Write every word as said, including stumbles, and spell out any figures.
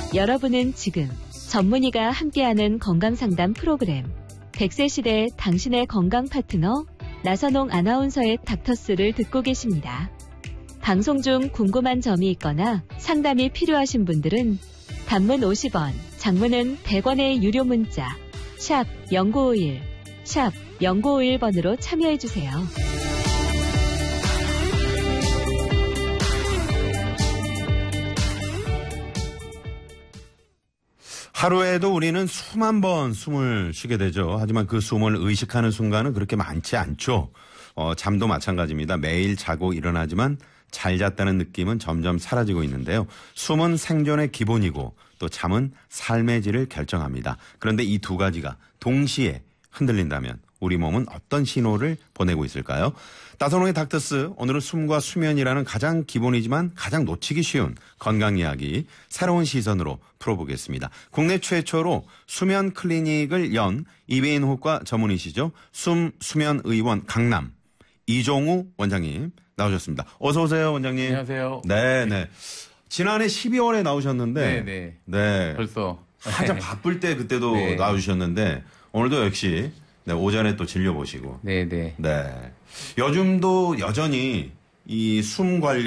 여러분은 지금 전문의가 함께하는 건강상담 프로그램 백 세 시대 당신의 건강 파트너 나선홍 아나운서의 닥터스를 듣고 계십니다. 방송 중 궁금한 점이 있거나 상담이 필요하신 분들은 단문 오십 원, 장문은 백 원의 유료 문자 샵 공구오일, 샵 공구오일 번으로 참여해주세요. 하루에도 우리는 수만 번 숨을 쉬게 되죠. 하지만 그 숨을 의식하는 순간은 그렇게 많지 않죠. 어, 잠도 마찬가지입니다. 매일 자고 일어나지만 잘 잤다는 느낌은 점점 사라지고 있는데요. 숨은 생존의 기본이고 또 잠은 삶의 질을 결정합니다. 그런데 이 두 가지가 동시에 흔들린다면 우리 몸은 어떤 신호를 보내고 있을까요? 나선홍의 닥터스, 오늘은 숨과 수면이라는 가장 기본이지만 가장 놓치기 쉬운 건강 이야기 새로운 시선으로 풀어보겠습니다. 국내 최초로 수면 클리닉을 연 이비인후과 전문의시죠. 숨 수면 의원 강남 이종우 원장님 나오셨습니다. 어서 오세요, 원장님. 안녕하세요. 네, 네. 지난해 십이월에 나오셨는데, 네, 네. 네. 벌써 한참 바쁠 때 그때도 네. 나와주셨는데 오늘도 역시 네, 오전에 또 진료 보시고. 네, 네. 네. 요즘도 여전히 이 숨 관련